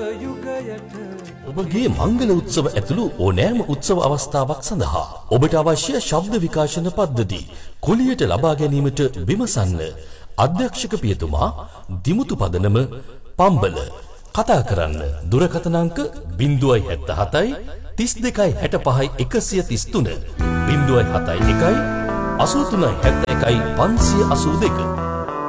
ඔබගේ මංගල උත්සව ඇතුළු ඕනෑම උත්සව අවස්ථාවක් සඳහා ඔබට අවශ්‍ය ශබ්ද විකාශන පද්ධති කුලියට ලබා ගැනීමට විමසන්න. අධ්‍යක්ෂක පියතුමා දිමුතු පදනම පම්බල. කතා කරන්න දුරකථන අංක 077 32 65 133 071 83 71 582.